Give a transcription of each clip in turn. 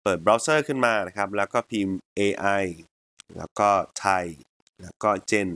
เปิดเบราว์เซอร์ขึ้นมานะครับแล้วก็พิมพ์ AI แล้วก็ Thai แล้วก็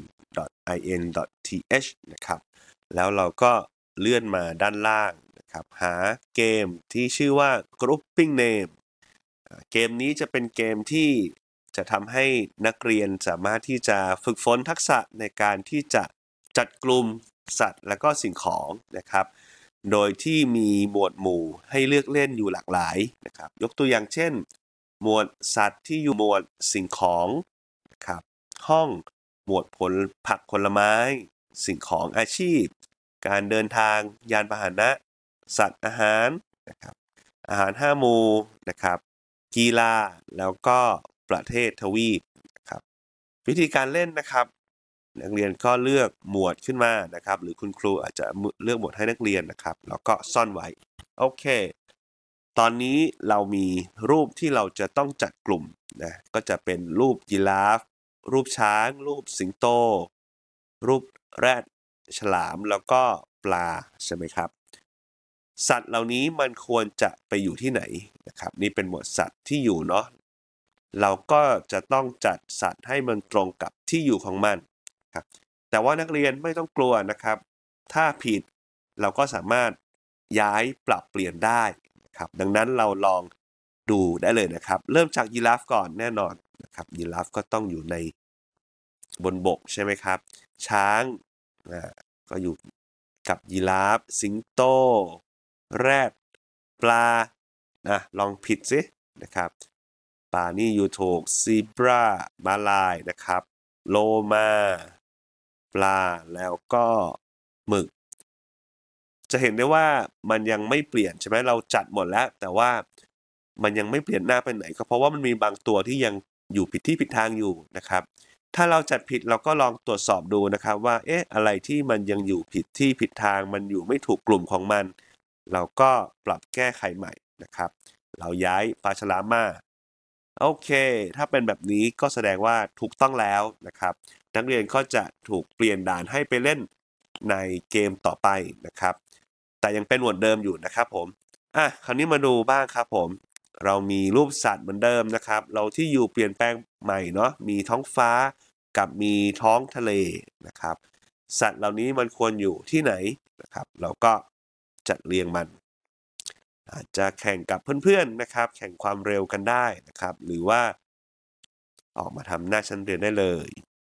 gen.in.th นะครับแล้วเราก็เลื่อนมาด้านล่างนะครับหาเกมที่ชื่อว่า grouping name เกมนี้จะเป็นเกมที่จะทำให้นักเรียนสามารถที่จะฝึกฝนทักษะในการที่จะจัดกลุ่มสัตว์และก็สิ่งของนะครับโดยที่มีหมวดหมู่ให้เลือกเล่นอยู่หลากหลายนะครับยกตัวอย่างเช่นหมวดสัตว์ที่อยู่หมวดสิ่งของนะครับห้องหมวดผักผลไม้สิ่งของอาชีพการเดินทางยานพาหนะสัตว์อาหารนะครับอาหาร5หมู่นะครับกีฬาแล้วก็ประเทศทวีปนะครับวิธีการเล่นนะครับนักเรียนก็เลือกหมวดขึ้นมานะครับหรือคุณครูอาจจะเลือกหมวดให้นักเรียนนะครับแล้วก็ซ่อนไว้โอเคตอนนี้เรามีรูปที่เราจะต้องจัดกลุ่มนะก็จะเป็นรูปยีราฟรูปช้างรูปสิงโตรูปแรดฉลามแล้วก็ปลาใช่ไหมครับสัตว์เหล่านี้มันควรจะไปอยู่ที่ไหนนะครับนี่เป็นหมวดสัตว์ที่อยู่เนาะเราก็จะต้องจัดสัตว์ให้มันตรงกับที่อยู่ของมันครับแต่ว่านักเรียนไม่ต้องกลัวนะครับถ้าผิดเราก็สามารถย้ายปรับเปลี่ยนได้นะครับดังนั้นเราลองดูได้เลยนะครับเริ่มจากยีราฟก่อนแน่นอนนะครับยีราฟก็ต้องอยู่ในบนบกใช่ไหมครับช้างก็อยู่กับยีราฟสิงโตแรดปลาลองผิดสินะครับปลานี่อยู่ถูกซีบราม้าลายนะครับโลมาปลาแล้วก็หมึกจะเห็นได้ว่ามันยังไม่เปลี่ยนใช่ไหมเราจัดหมดแล้วแต่ว่ามันยังไม่เปลี่ยนหน้าไปไหนก็เพราะว่ามันมีบางตัวที่ยังอยู่ผิดที่ผิดทางอยู่นะครับถ้าเราจัดผิดเราก็ลองตรวจสอบดูนะครับว่าอะไรที่มันยังอยู่ผิดที่ผิดทางมันอยู่ไม่ถูกกลุ่มของมันเราก็ปรับแก้ไขใหม่นะครับเราย้ายปลาฉลามมาโอเคถ้าเป็นแบบนี้ก็แสดงว่าถูกต้องแล้วนะครับนักเรียนก็จะถูกเปลี่ยนด่านให้ไปเล่นในเกมต่อไปนะครับแต่ยังเป็นหมวดเดิมอยู่นะครับผมคราวนี้มาดูบ้างครับผมเรามีรูปสัตว์เหมือนเดิมนะครับเราที่อยู่เปลี่ยนแปลงใหม่เนาะมีท้องฟ้ากับมีท้องทะเลนะครับสัตว์เหล่านี้มันควรอยู่ที่ไหนนะครับเราก็จัดเรียงมันอาจจะแข่งกับเพื่อนๆนะครับแข่งความเร็วกันได้นะครับหรือว่าออกมาทำหน้าชั้นเรียนได้เลย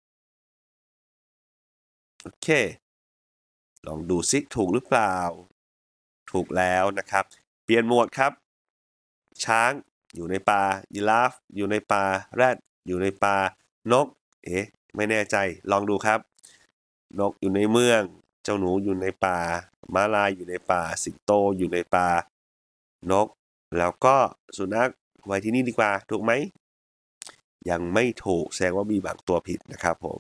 โอเคลองดูซิถูกหรือเปล่าถูกแล้วนะครับเปลี่ยนหมวดครับช้างอยู่ในป่ายีราฟอยู่ในป่าแรดอยู่ในป่านกไม่แน่ใจลองดูครับนกอยู่ในเมืองเจ้าหนูอยู่ในป่าม้าลายอยู่ในป่าสิงโตอยู่ในป่านกแล้วก็สุนัขไว้ที่นี่ดีกว่าถูกไหมยังไม่ถูกแสดงว่ามีบางตัวผิดนะครับผม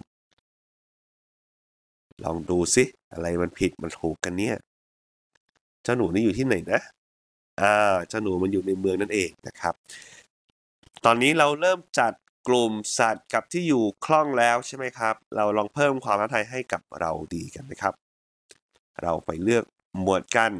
ลองดูสิอะไรมันผิดมันถูกกันเนี่ยเจ้าหนูนี่อยู่ที่ไหนนะเจ้าหนูมันอยู่ในเมืองนั่นเองนะครับตอนนี้เราเริ่มจัดกลุ่มสัตว์กับที่อยู่คล่องแล้วใช่ไหมครับเราลองเพิ่มความท้าทายให้กับเราดีกันนะครับเราไปเลือกหมวดกัน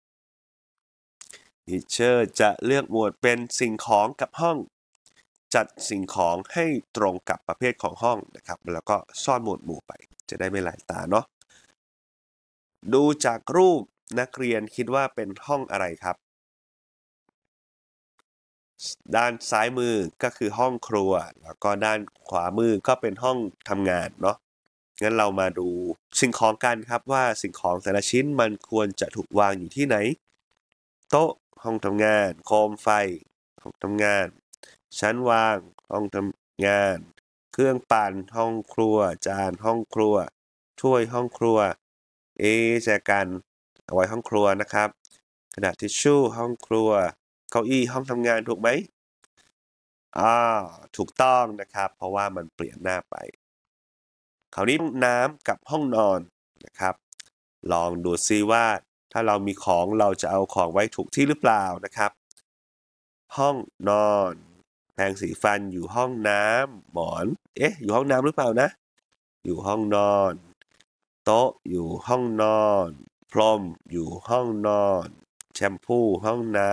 ทีเชอร์จะเลือกหมวดเป็นสิ่งของกับห้องจัดสิ่งของให้ตรงกับประเภทของห้องนะครับแล้วก็ซ่อนหมวดหมู่ไปจะได้ไม่หลายตาเนาะดูจากรูปนักเรียนคิดว่าเป็นห้องอะไรครับด้านซ้ายมือก็คือห้องครัวแล้วก็ด้านขวามือก็เป็นห้องทำงานเนาะงั้นเรามาดูสิ่งของกันครับว่าสิ่งของแต่ละชิ้นมันควรจะถูกวางอยู่ที่ไหนโต๊ะห้องทำงานโคมไฟห้องทำงานชั้นวางห้องทำงานเครื่องปั่นห้องครัวจานห้องครัวถ้วยห้องครัวแจกันเอาไว้ห้องครัวนะครับกระดาษทิชชู่ห้องครัวเก้าอี้ห้องทำงานถูกไหมถูกต้องนะครับเพราะว่ามันเปลี่ยนหน้าไปคราวนี้น้ำกับห้องนอนนะครับลองดูซิว่าถ้าเรามีของเราจะเอาของไว้ถูกที่หรือเปล่านะครับห้องนอนแปรงสีฟันอยู่ห้องน้ำหมอนอยู่ห้องน้ำหรือเปล่านะอยู่ห้องนอนโต๊ะอยู่ห้องนอนพรมอยู่ห้องนอนแชมพูห้องน้ำ